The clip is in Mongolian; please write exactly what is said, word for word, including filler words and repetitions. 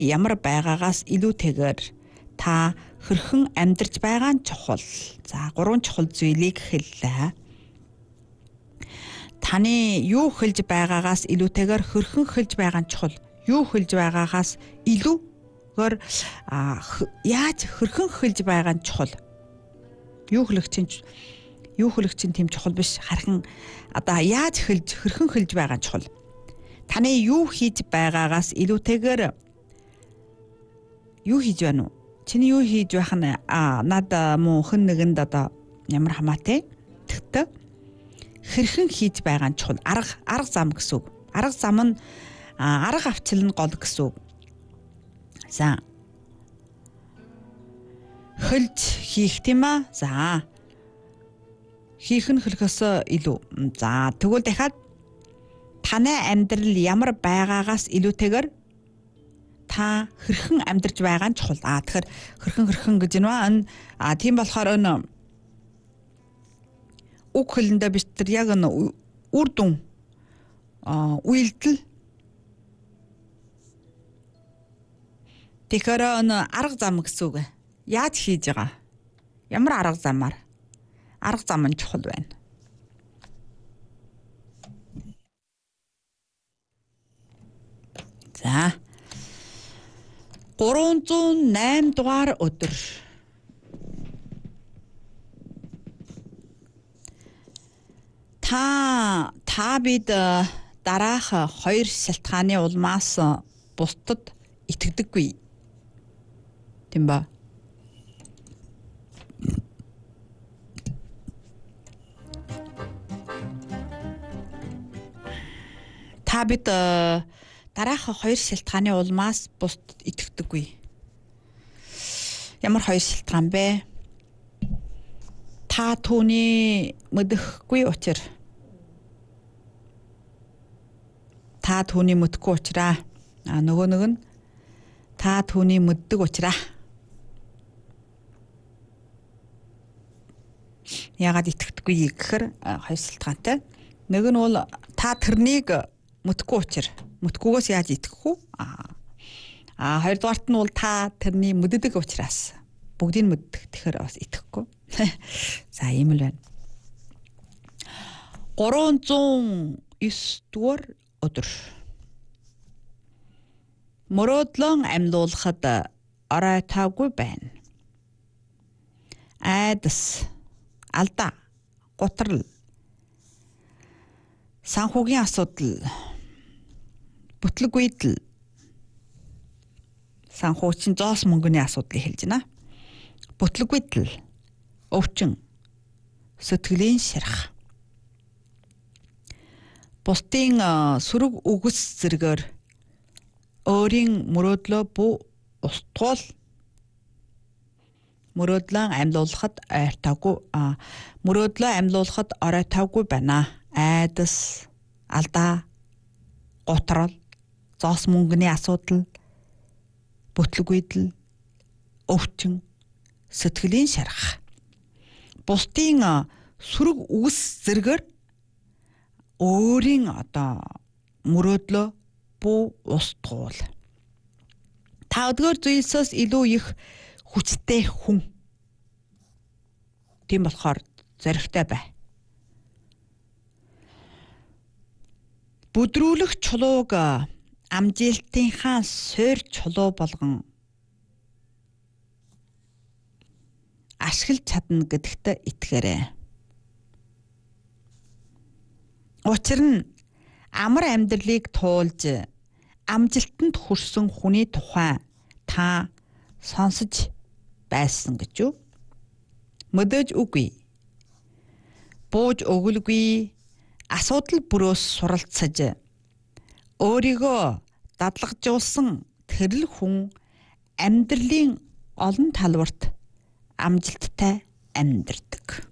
ямар байгаагаас илүүтэйгээр та хэрхэн амьдарч байгаа нь чухал. За гурван чухал зүйлийг хэллээ. Таны юу хэлж байгаагаас илүүтэйгээр хэрхэн хэлж байгаа нь чухал. Юу хэлж байгаагаас илүүгээр яаж хэрхэн хэлж байгаа нь чухал. Юу хэлэх чинь юу хэлэх чинь тийм чухал биш. Харин одоо яаж хэлж хэрхэн хэлж байгаа нь чухал. Таны юу хийж байгаагаас илүүтэйгээр юу хийж байна уу? Чиний юу хийж байх нь над муу хэн нэгэнд одоо ямар хамаатай тэгтээ хэрхэн хийж байгаа нь чухал. Арга арга зам гэсэн үг. Арга зам нь арга авчил нь гол гэсэн үг. За. Хэлж хийх тийм аа. За. Хийх нь хэлэхээс илүү. За тэгвэл дахиад таны амьдрал ямар байгаагаас илүүтэйгээр та хэрхэн амьдарч байгаа нь чухал. Аа тэгэхээр хэрхэн хэрхэн гэж нэ а тийм болохоор энэ үг хэлэндээ биш тэр яг энэ үр дүн а үйлдэл тэгэхээр энэ арга зам гэсэн үг. Яаж хийж байгаа? Ямар арга замаар? Арга зам нь чухал байна. За гурван зуун найман дугаар өдөр та та бид дараах хоёр шалтгааны улмаас бусдад итгэдэггүй. Тийм ба? Та бид дараах хоёр шалтгааны улмаас бусдад итгэдэггүй. Ямар хоёр шалтгаан бэ? Та түүний мэдэхгүй учир. Та түүний мэдхгүй учраа. А нөгөө нэг нь та түүний мэддэг учраа. Яагаад итгэдэггүй гэхээр хоёр шалтгаантай. Нэг нь бол та тэрнийг мэдхгүй учир. Мэдхгүйгээс яаж итгэх вэ? Аа. А хоёрдугаарт нь бол та тэрний мэддэг учраас бүгдийг мэддэг. Тэгэхээр бас итгэхгүй. За ийм л байна. гурван зуун девять дугаар өдөр. Мөрөөдлөн амьлуулахад оройтоогүй байна. Айдас, алдаа, гутрал, санхүүгийн асуудал, бүтлэгүйдэл, санхүүчин зоос мөнгөний асуудлыг хэлж байна. Бүтлэгүйдэл, өвчин, сэтгэлийн шарах. Бусдын сөрөг үгс зэргээр өөрийн мөрөөдлөө бүү устгуул мөрөөдлөө амьлуулахад ойртоогүй мөрөөдлөө амьлуулахад оройтоогүй байна. Айдас, алдаа, гутрал, зоос мөнгөний асуудал, бүтлэгүйдэл, өвчин, сэтгэлийн шарах. Бусдын сөрөг үгс зэргээр өөрийн одоо мөрөөдлөө бүү устгуул. Та өдгөр зүйлсээс илүү их хүчтэй хүн. Тийм болохоор зоригтой бай. Бүдрүүлэх чулууг амжилтынхаа суур чулуу болгон ашиглаж чадна гэдэгт итгээрэй. Учир нь амар амьдралыг туулж амжилтанд хүрсэн хүний тухай та сонсож байсан гэж юу? Мэдээж үгүй. Бууж өгөлгүй асуудал бүрөөс суралцаж өөрийгөө дадлагжуулсан тэрл хүн амьдралын олон талбарт амжилттай амьдардаг.